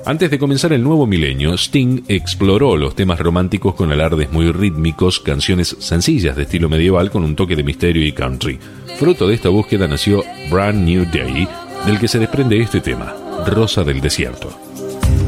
Antes de comenzar el nuevo milenio, Sting exploró los temas románticos con alardes muy rítmicos, canciones sencillas de estilo medieval con un toque de misterio y country. Fruto de esta búsqueda nació Brand New Day, del que se desprende este tema, Rosa del Desierto.